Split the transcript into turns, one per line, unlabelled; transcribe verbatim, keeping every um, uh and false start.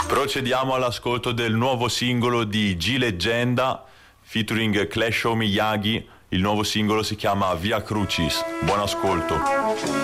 Procediamo all'ascolto del nuovo singolo di G Leggenda featuring Clash O Miyagi. Il nuovo singolo si chiama Via Crucis. Buon ascolto.